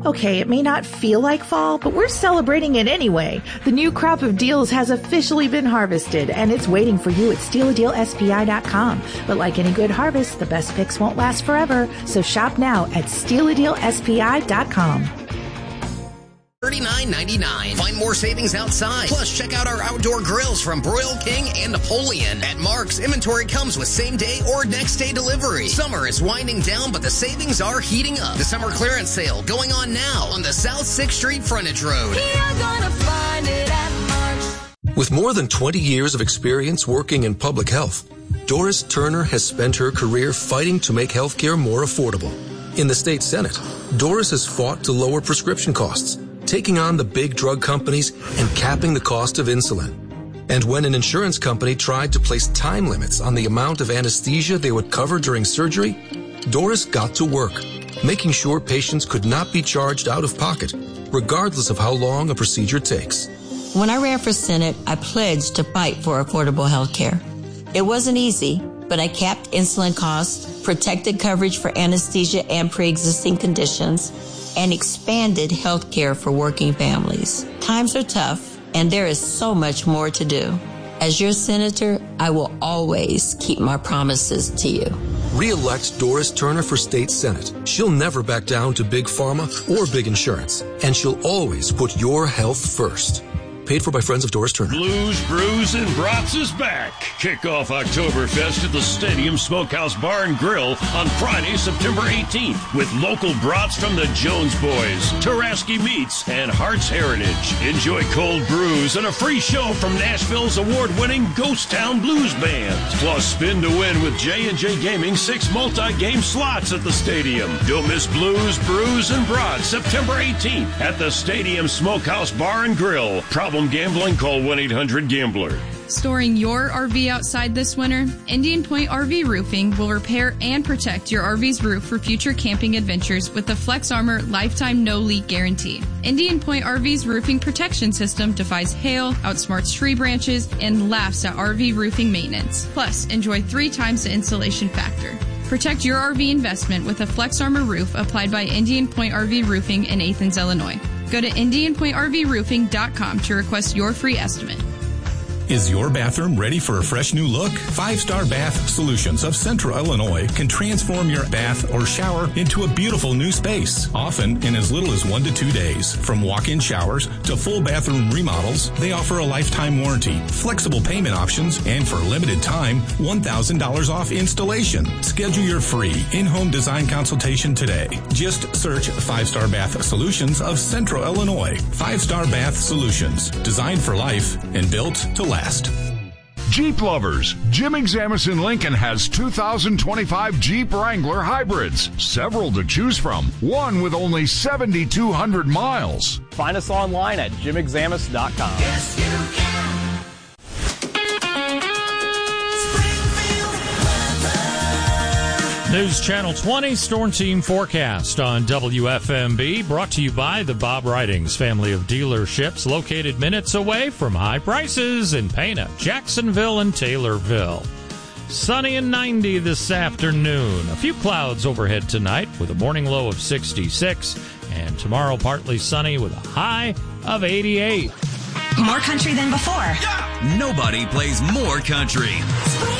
Okay, it may not feel like fall, but we're celebrating it anyway. The new crop of deals has officially been harvested, and it's waiting for you at StealaDealSPI.com. But like any good harvest, the best picks won't last forever, so shop now at StealaDealSPI.com. $39.99. Find more savings outside. Plus, check out our outdoor grills from Broil King and Napoleon. At Mark's, inventory comes with same-day or next-day delivery. Summer is winding down, but the savings are heating up. The summer clearance sale going on now on the South 6th Street Frontage Road. You're gonna find it at Mark's. With more than 20 years of experience working in public health, Doris Turner has spent her career fighting to make healthcare more affordable. In the state Senate, Doris has fought to lower prescription costs, taking on the big drug companies and capping the cost of insulin. And when an insurance company tried to place time limits on the amount of anesthesia they would cover during surgery, Doris got to work, making sure patients could not be charged out of pocket, regardless of how long a procedure takes. When I ran for Senate, I pledged to fight for affordable health care. It wasn't easy, but I capped insulin costs, protected coverage for anesthesia and pre-existing conditions, and expanded health care for working families. Times are tough, and there is so much more to do. As your senator, I will always keep my promises to you. Re-elect Doris Turner for state senate. She'll never back down to big pharma or big insurance, and she'll always put your health first. Paid for by friends of Doris Turner. Blues, Brews, and Brats is back. Kick off Oktoberfest at the Stadium Smokehouse Bar and Grill on Friday, September 18th with local brats from the Jones Boys, Taraski Meats, and Hart's Heritage. Enjoy cold brews and a free show from Nashville's award-winning Ghost Town Blues Band. Plus, spin to win with J&J Gaming 6 multi-game slots at the stadium. Don't miss Blues, Brews, and Brats September 18th at the Stadium Smokehouse Bar and Grill. Problem gambling? Call 1-800-GAMBLER. Storing your RV outside this winter? Indian Point RV Roofing will repair and protect your RV's roof for future camping adventures with the Flex Armor Lifetime No Leak Guarantee. Indian Point RV's roofing protection system defies hail, outsmarts tree branches, and laughs at RV roofing maintenance. Plus, enjoy 3 times the insulation factor. Protect your RV investment with a Flex Armor roof applied by Indian Point RV Roofing in Athens, Illinois. Go to IndianPointRVRoofing.com to request your free estimate. Is your bathroom ready for a fresh new look? 5-Star Bath Solutions of Central Illinois can transform your bath or shower into a beautiful new space, often in as little as 1 to 2 days. From walk-in showers to full bathroom remodels, they offer a lifetime warranty, flexible payment options, and for a limited time, $1,000 off installation. Schedule your free in-home design consultation today. Just search 5-Star Bath Solutions of Central Illinois. 5-Star Bath Solutions, designed for life and built to last. Jeep lovers, Jim Examison Lincoln has 2025 Jeep Wrangler hybrids. Several to choose from. One with only 7,200 miles. Find us online at jimexamus.com. Yes, you can. News Channel 20 Storm Team Forecast on WFMB, brought to you by the Bob Ridings family of dealerships located minutes away from high prices in Pana, Jacksonville, and Taylorville. Sunny and 90 this afternoon. A few clouds overhead tonight with a morning low of 66, and tomorrow partly sunny with a high of 88. More country than before. Nobody plays more country.